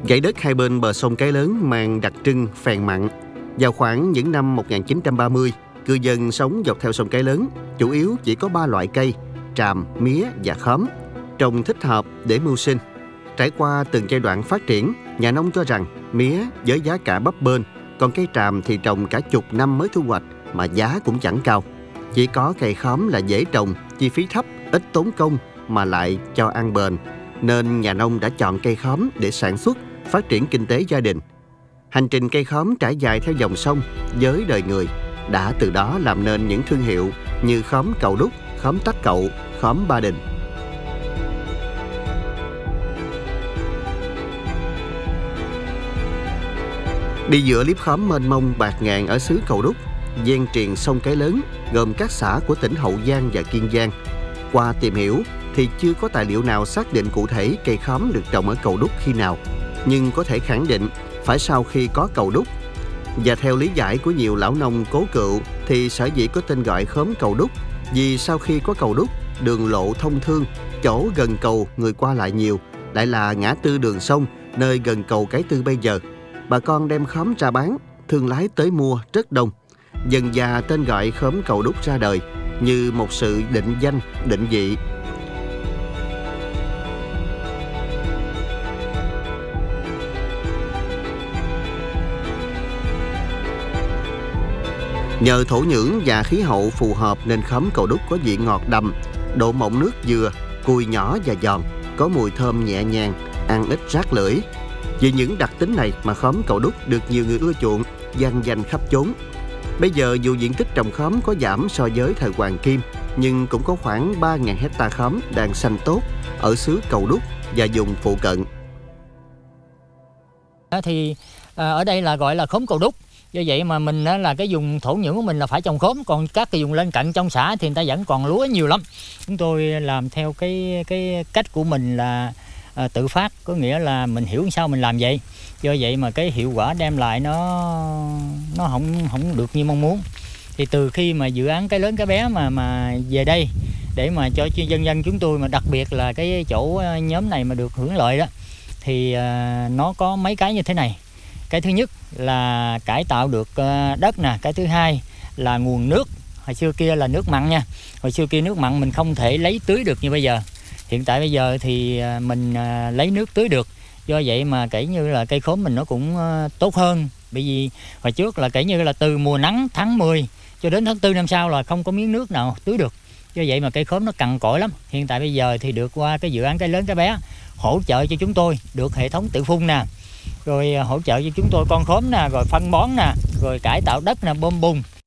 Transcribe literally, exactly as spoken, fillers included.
Dãy đất hai bên bờ sông Cái Lớn mang đặc trưng phèn mặn. Vào khoảng những năm một nghìn chín trăm ba mươi, cư dân sống dọc theo sông Cái Lớn chủ yếu chỉ có ba loại cây: tràm, mía và khóm, trồng thích hợp để mưu sinh. Trải qua từng giai đoạn phát triển, nhà nông cho rằng mía với giá cả bấp bênh, còn cây tràm thì trồng cả chục năm mới thu hoạch mà giá cũng chẳng cao. Chỉ có cây khóm là dễ trồng, chi phí thấp, ít tốn công mà lại cho ăn bền, nên nhà nông đã chọn cây khóm để sản xuất, phát triển kinh tế gia đình. Hành trình cây khóm trải dài theo dòng sông với đời người đã từ đó làm nên những thương hiệu như khóm Cầu Đúc, khóm Tắc Cậu, khóm Ba Đình. Đi giữa liếp khóm mênh mông bạt ngàn ở xứ Cầu Đúc, ven triền sông Cái Lớn, gồm các xã của tỉnh Hậu Giang và Kiên Giang. Qua tìm hiểu thì chưa có tài liệu nào xác định cụ thể cây khóm được trồng ở Cầu Đúc khi nào, nhưng có thể khẳng định phải sau khi có cầu đúc. Và theo lý giải của nhiều lão nông cố cựu thì sở dĩ có tên gọi khóm Cầu Đúc vì sau khi có cầu đúc, đường lộ thông thương, chỗ gần cầu người qua lại nhiều, lại là ngã tư đường sông nơi gần cầu Cái Tư bây giờ. Bà con đem khóm ra bán, thương lái tới mua rất đông. Dần dà tên gọi khóm Cầu Đúc ra đời như một sự định danh, định vị. Nhờ thổ nhưỡng và khí hậu phù hợp nên khóm Cầu Đúc có vị ngọt đậm, độ mọng nước dừa, cùi nhỏ và giòn, có mùi thơm nhẹ nhàng, ăn ít rát lưỡi. Vì những đặc tính này mà khóm Cầu Đúc được nhiều người ưa chuộng, vang danh khắp chốn. Bây giờ dù diện tích trồng khóm có giảm so với thời Hoàng Kim, nhưng cũng có khoảng ba nghìn hecta khóm đang xanh tốt ở xứ Cầu Đúc và vùng phụ cận. Thì ở đây là gọi là khóm Cầu Đúc. Do vậy mà mình là cái vùng thổ nhưỡng của mình là phải trồng khóm, còn các cái vùng lân cận trong xã thì người ta vẫn còn lúa nhiều lắm. Chúng tôi làm theo cái cái cách của mình là à, tự phát, có nghĩa là mình hiểu sao mình làm vậy. Do vậy mà cái hiệu quả đem lại nó nó không không được như mong muốn. Thì từ khi mà dự án Cái Lớn Cái Bé mà mà về đây để mà cho dân dân chúng tôi, mà đặc biệt là cái chỗ nhóm này mà được hưởng lợi đó, thì à, nó có mấy cái như thế này. Cái thứ nhất là cải tạo được đất nè, cái thứ hai là nguồn nước. Hồi xưa kia là nước mặn nha. Hồi xưa kia nước mặn mình không thể lấy tưới được như bây giờ. Hiện tại bây giờ thì mình lấy nước tưới được. Do vậy mà kể như là cây khóm mình nó cũng tốt hơn. Bởi vì hồi trước là kể như là từ mùa nắng tháng mười cho đến tháng tư năm sau là không có miếng nước nào tưới được. Do vậy mà cây khóm nó cằn cỗi lắm. Hiện tại bây giờ thì được qua cái dự án Cái Lớn Cái Bé hỗ trợ cho chúng tôi được hệ thống tự phun nè, rồi hỗ trợ cho chúng tôi con khóm nè, rồi phân bón nè, rồi cải tạo đất nè, bơm bùn.